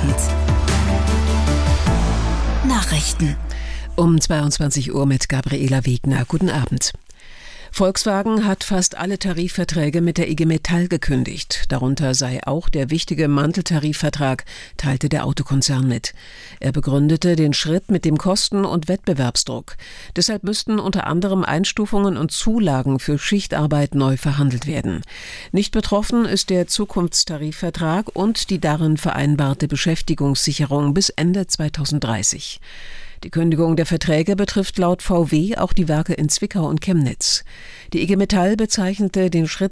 Abend. Nachrichten. Um 22 Uhr mit Gabriela Wegner. Guten Abend. Volkswagen hat fast alle Tarifverträge mit der IG Metall gekündigt. Darunter sei auch der wichtige Manteltarifvertrag, teilte der Autokonzern mit. Er begründete den Schritt mit dem Kosten- und Wettbewerbsdruck. Deshalb müssten unter anderem Einstufungen und Zulagen für Schichtarbeit neu verhandelt werden. Nicht betroffen ist der Zukunftstarifvertrag und die darin vereinbarte Beschäftigungssicherung bis Ende 2030. Die Kündigung der Verträge betrifft laut VW auch die Werke in Zwickau und Chemnitz. Die IG Metall bezeichnete den Schritt